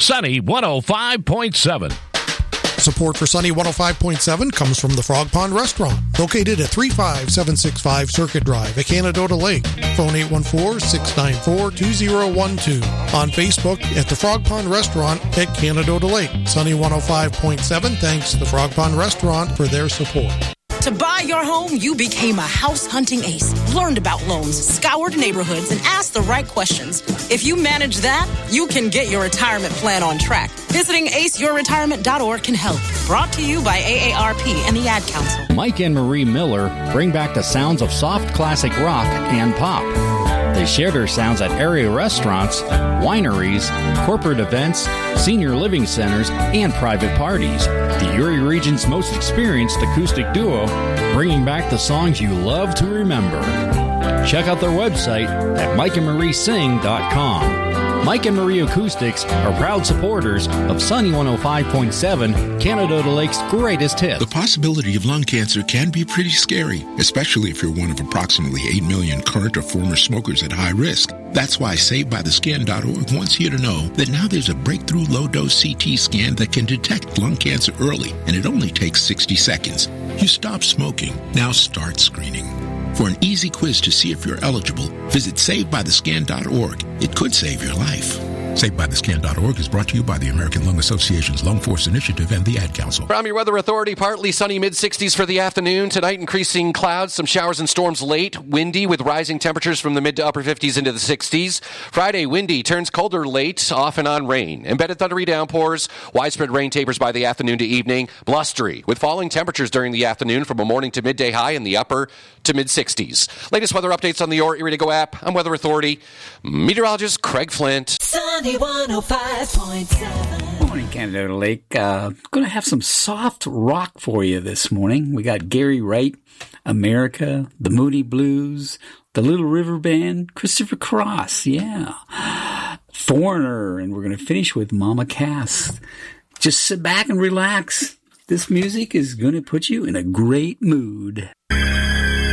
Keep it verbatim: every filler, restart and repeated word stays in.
Sunny one oh five point seven. Support for Sunny one oh five point seven comes from the Frog Pond Restaurant, located at three five seven six five Circuit Drive at Canadota Lake. Phone eight one four, six nine four, two zero one two. On Facebook at the Frog Pond Restaurant at Canadota Lake. Sunny one oh five point seven thanks the Frog Pond Restaurant for their support. To buy your home, you became a house hunting ace, learned about loans, scoured neighborhoods, and asked the right questions. If you manage that, you can get your retirement plan on track. Visiting ace your retirement dot org can help. Brought to you by A A R P and the Ad Council. Mike and Marie Miller bring back the sounds of soft classic rock and pop. They share their sounds at area restaurants, wineries, corporate events, senior living centers, and private parties. The Erie region's most experienced acoustic duo, bringing back the songs you love to remember. Check out their website at mike and marie sing dot com. Mike and Marie Acoustics are proud supporters of Sunny one oh five point seven, Canadota Lake's greatest hits. The possibility of lung cancer can be pretty scary, especially if you're one of approximately eight million current or former smokers at high risk. That's why Saved By The Skin dot org wants you to know that now there's a breakthrough low-dose C T scan that can detect lung cancer early, and it only takes sixty seconds. You stop smoking, now start screening. For an easy quiz to see if you're eligible, visit saved by the scan dot org. It could save your life. Saved By The Scan dot org is brought to you by the American Lung Association's Lung Force Initiative and the Ad Council. From your Weather Authority, partly sunny mid sixties for the afternoon. Tonight, increasing clouds, some showers and storms late. Windy with rising temperatures from the mid to upper fifties into the sixties. Friday, windy, turns colder late, off and on rain. Embedded thundery downpours, widespread rain tapers by the afternoon to evening. Blustery with falling temperatures during the afternoon from a morning to midday high in the upper to mid sixties. Latest weather updates on the Your Erie to Go app. I'm Weather Authority meteorologist Craig Flint. Sunny one oh five point seven. Morning, Canadota Lake. Uh, going to have some soft rock for you this morning. We got Gary Wright, America, the Moody Blues, the Little River Band, Christopher Cross, yeah, Foreigner, and we're going to finish with Mama Cass. Just sit back and relax. This music is going to put you in a great mood.